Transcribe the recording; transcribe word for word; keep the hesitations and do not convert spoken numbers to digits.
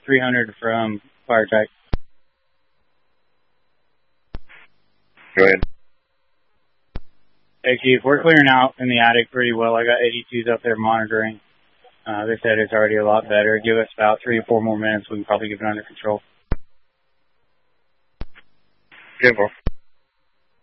three hundred from fire type. Go ahead. Hey, Chief, we're clearing out in the attic pretty well. I got eighty-twos up there monitoring. Uh, they said it's already a lot better. Give us about three or four more minutes. We can probably get it under control. Good.